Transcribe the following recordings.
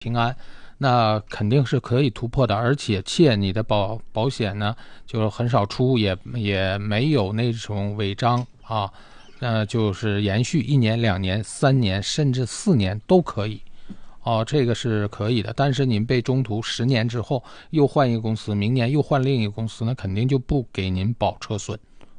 平安，那肯定是可以突破的。而且你的保险呢，就很少出，也没有那种违章啊，就是延续1年、2年、3年甚至4年都可以。这个是可以的。但是您被中途10年之后又换一个公司，明年又换另一个公司，那肯定就不给您保车损。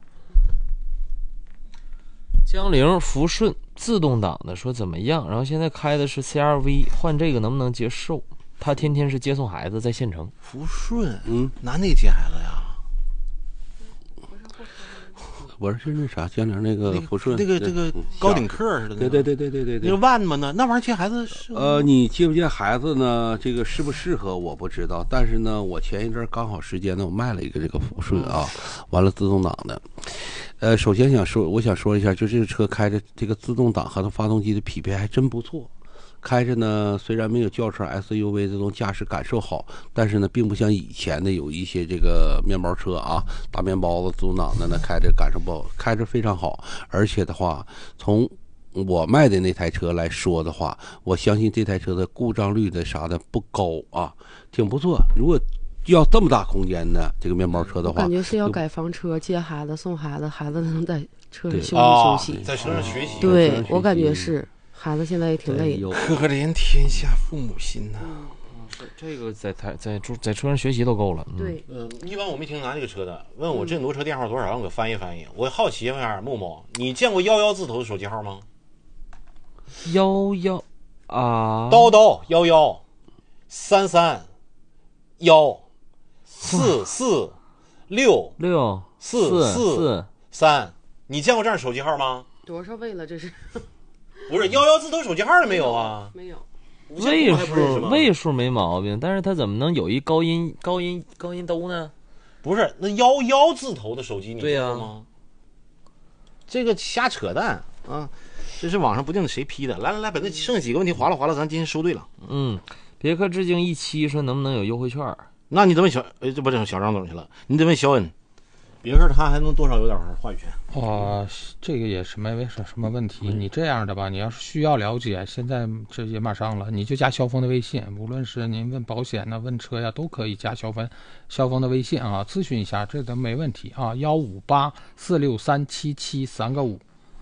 江铃福顺自动挡的说怎么样？然后现在开的是 CRV， 换这个能不能接受？他天天是接送孩子在县城。 福顺，拿那接孩子呀？ 我是那啥，江铃那个福顺， 这个高顶客似的。 对， 那个万嘛呢？那玩意儿接孩子是？ 你接不接孩子呢？这个适不适合我不知道，但是呢，我前一阵刚好时间呢，我卖了一个这个福顺啊，完了自动挡的。首先我想说一下，就这个车开着这个自动挡和它发动机的匹配还真不错。开着呢，虽然没有轿车 SUV 这种驾驶感受好，但是呢，并不像以前的有一些这个面包车啊，大面包子自动挡的呢，开着感受不好，开着非常好。而且的话，从我卖的那台车来说的话，我相信这台车的故障率的啥的不高啊，挺不错。如果要这么大空间的这个面包车的话， 感觉是要改房车，接孩子送孩子，孩子能在车里休息， 在车上学习。 对，我感觉是。孩子现在也挺累的， 可怜天下父母心呐。 是这个在车上学习都够了。 对， 一般我没听拿这个车的，问我这挪车电话多少，让我给翻译翻译。我好奇问一下木木，你见过11字头的手机号吗 ？11啊， 叨11 33 1 4 4 6 6 4 4 3，你见过这样手机号吗？ 多少位了这是？ 不是11字头手机号了没有啊？ 没有， 位数没毛病，但是它怎么能有一高音兜呢？ 不是，那11字头的手机你知道吗？这个瞎扯淡啊！这是网上不定谁批的。来，把那剩下几个问题划拉划拉，咱今天收队了。 别克致敬17说能不能有优惠券？ 那你得问这不整小张总去了，你得问小恩。别克他还能多少有点话语权？ 这个也是没什么问题。你这样的吧，你要是需要了解，现在这也马上了，你就加肖峰的微信，无论是您问保险呢、问车呀，都可以加肖峰的微信啊，咨询一下，这都没问题啊。158463773个5。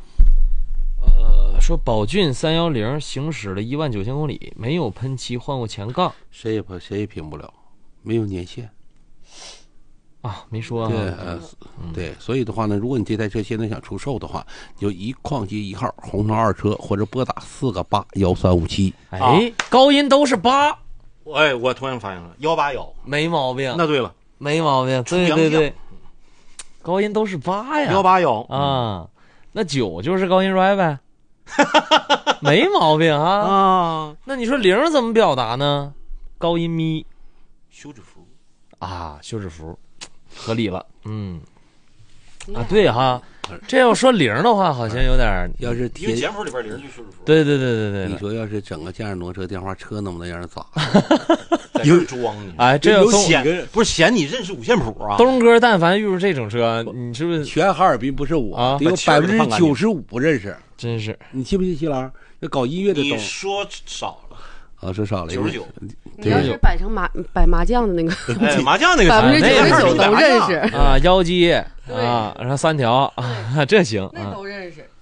说宝骏310行驶了19000公里，没有喷漆，换过前杠， 谁也评不了，没有年限。 没说啊。 对，所以的话呢，如果你这台车现在想出售的话，就一矿机1号红城2车，或者拨打4个81357。 高音都是8。 我突然发现了181， 没毛病。 那对了， 没毛病。对，高音都是8呀。 181 啊，那9就是高音 R 呗。没毛病啊。那你说0怎么表达呢？高音咪， 休止符休止符。合理了。对哈，这要说0的话好像有点， 要是因为简谱里边0就休止符。 对， 你说要是整个驾驶挪车电话，车能不能让人砸？ 有装你。 这要不是嫌你认识五线谱啊？ 东哥但凡遇入这种车，你是不是全哈尔滨不是我得有95%不认识？ 真是， 你信不信？西郎这搞音乐的你说少了。 说少了 99%。 你要是摆麻将的那个， 麻将那个 99%都认识腰机然后3条这行， 那都认识。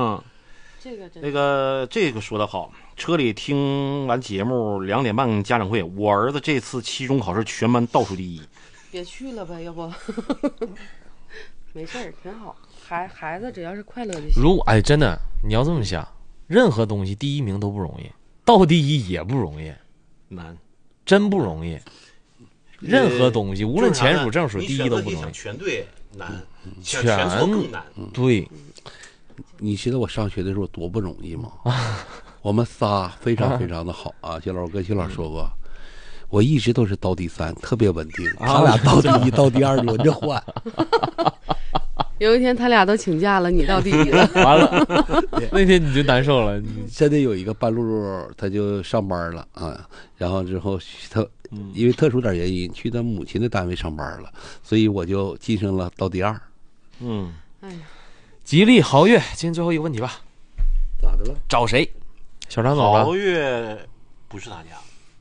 这个说得好。车里听完节目2点半家长会，我儿子这次期中考试全班倒数第1。 别去了呗，要不？没事儿，挺好。孩子只要是快乐就行。 真的，你要这么想，任何东西第1名都不容易。到第1也不容易， 难， 真不容易。任何东西，无论前属正属，第1都不容易。 全对难， 全错更难。 对， 你知道我上学的时候多不容易吗？我们仨非常非常的好啊。谢老师跟谢老师说过，我一直都是倒第3，特别稳定。他俩倒第1、倒第2轮着换。 有一天他俩都请假了，你到第1了， 完了，那天你就难受了。 真的有一个半路他就上班了然后之后他因为特殊点原因去他母亲的单位上班了，所以我就晋升了到第2。 吉利豪越，今天最后一个问题吧。 咋的了？ 找谁？小张走了。 豪越不是他家。